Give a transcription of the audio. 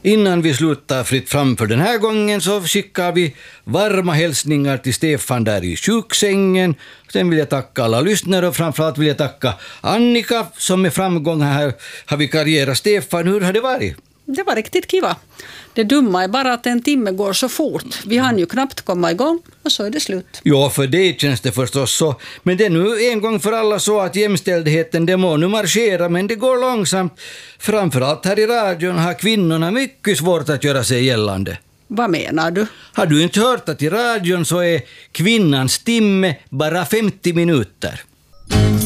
Innan vi slutar fritt fram för den här gången så skickar vi varma hälsningar till Stefan där i sjuksängen. Sen vill jag tacka alla lyssnare och framförallt vill jag tacka Annika som med framgång här har vikarierat Stefan. Hur har det varit? Det var riktigt kiva. Det dumma är bara att en timme går så fort. Vi hann ju knappt komma igång och så är det slut. Ja, för det känns det förstås så. Men det är nu en gång för alla så att jämställdheten det må nu marschera, men det går långsamt. Framförallt här i radion har kvinnorna mycket svårt att göra sig gällande. Vad menar du? Har du inte hört att i radion så är kvinnans timme bara 50 minuter?